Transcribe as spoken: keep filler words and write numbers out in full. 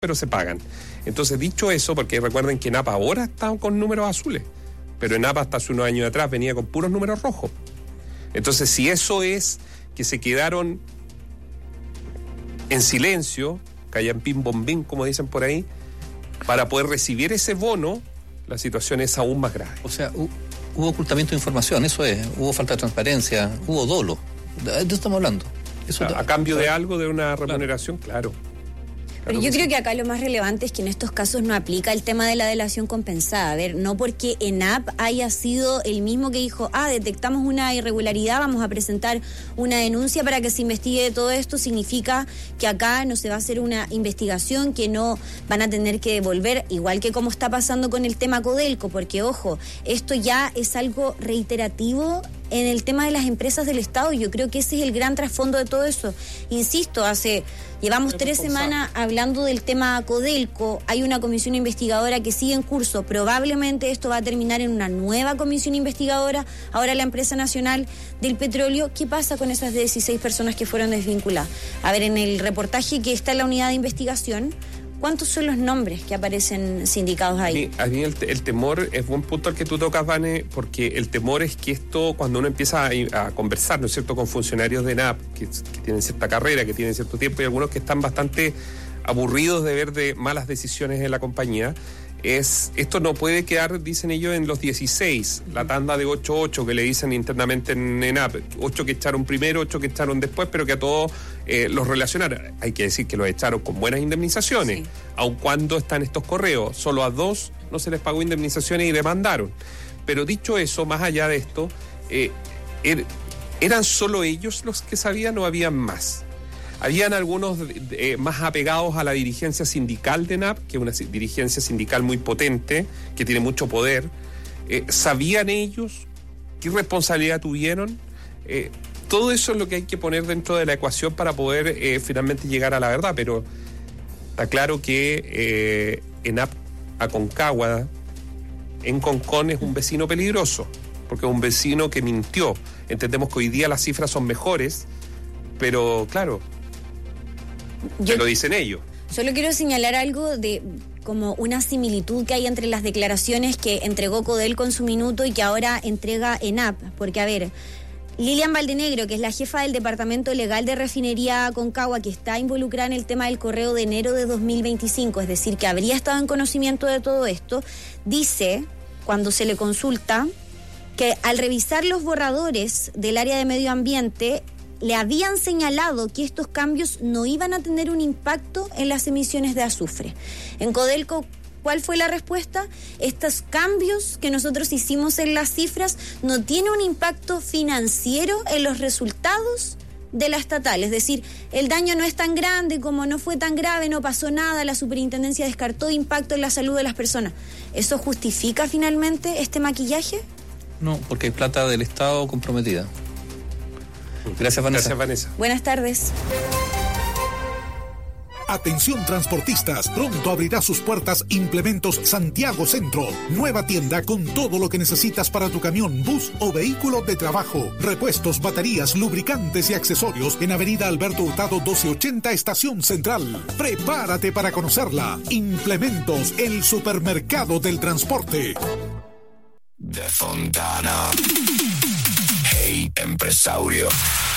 pero se pagan. Entonces, dicho eso, porque recuerden que ENAP ahora está con números azules, pero ENAP hasta hace unos años atrás venía con puros números rojos. Entonces, si eso es que se quedaron en silencio, callampín bombín, como dicen por ahí, para poder recibir ese bono, la situación es aún más grave. O sea, hubo ocultamiento de información, eso es, hubo falta de transparencia, hubo dolo. De eso estamos hablando. Eso a, a cambio de algo, de una remuneración, claro. claro. Pero yo creo que acá lo más relevante es que en estos casos no aplica el tema de la delación compensada. A ver, no porque ENAP haya sido el mismo que dijo, ah, detectamos una irregularidad, vamos a presentar una denuncia para que se investigue todo esto, significa que acá no se va a hacer una investigación, que no van a tener que devolver, igual que como está pasando con el tema Codelco, porque ojo, esto ya es algo reiterativo en el tema de las empresas del Estado, y yo creo que ese es el gran trasfondo de todo eso. Insisto, hace llevamos tres semanas hablando del tema Codelco, hay una comisión investigadora que sigue en curso, probablemente esto va a terminar en una nueva comisión investigadora, ahora la empresa nacional del petróleo. ¿Qué pasa con esas dieciséis personas que fueron desvinculadas? A ver, en el reportaje que está en la unidad de investigación, ¿cuántos son los nombres que aparecen sindicados ahí? A mí, a mí el, el temor es buen punto al que tú tocas, Vane, porque el temor es que esto, cuando uno empieza a, a conversar, ¿no es cierto?, con funcionarios de ENAP, que, que tienen cierta carrera, que tienen cierto tiempo, y algunos que están bastante aburridos de ver de malas decisiones en la compañía, es esto no puede quedar, dicen ellos, en los dieciséis, la tanda de ocho ocho que le dicen internamente en ENAP, ocho que echaron primero, ocho que echaron después, pero que a todos eh, los relacionaron. Hay que decir que los echaron con buenas indemnizaciones, sí. Aun cuando están estos correos, solo a dos no se les pagó indemnizaciones y demandaron. Pero dicho eso, más allá de esto, eh, er, ¿eran solo ellos los que sabían o habían más? Habían algunos eh, más apegados a la dirigencia sindical de ENAP, que es una dirigencia sindical muy potente, que tiene mucho poder. Eh, ¿Sabían ellos qué responsabilidad tuvieron? Eh, todo eso es lo que hay que poner dentro de la ecuación para poder eh, finalmente llegar a la verdad, pero está claro que eh, ENAP Aconcagua, en Concón, es un vecino peligroso, porque es un vecino que mintió. Entendemos que hoy día las cifras son mejores, pero claro, Yo, lo dicen ellos. Solo quiero señalar algo de como una similitud que hay entre las declaraciones que entregó Codelco en su minuto y que ahora entrega ENAP, porque a ver, Lilian Valdenegro, que es la jefa del Departamento Legal de Refinería Aconcagua, que está involucrada en el tema del correo de enero de dos mil veinticinco, es decir, que habría estado en conocimiento de todo esto, dice, cuando se le consulta, que al revisar los borradores del área de medio ambiente, le habían señalado que estos cambios no iban a tener un impacto en las emisiones de azufre. En Codelco, ¿cuál fue la respuesta? Estos cambios que nosotros hicimos en las cifras no tienen un impacto financiero en los resultados de la estatal. Es decir, el daño no es tan grande, como no fue tan grave, no pasó nada, la superintendencia descartó impacto en la salud de las personas. ¿Eso justifica finalmente este maquillaje? No, porque hay plata del Estado comprometida. Gracias, Vanessa. Gracias, Vanessa. Buenas tardes. Atención transportistas, pronto abrirá sus puertas Implementos Santiago Centro. Nueva tienda con todo lo que necesitas para tu camión, bus o vehículo de trabajo. Repuestos, baterías, lubricantes y accesorios en Avenida Alberto Hurtado doce ochenta, Estación Central. Prepárate para conocerla. Implementos, el supermercado del transporte. De Fontana. Hey, empresario.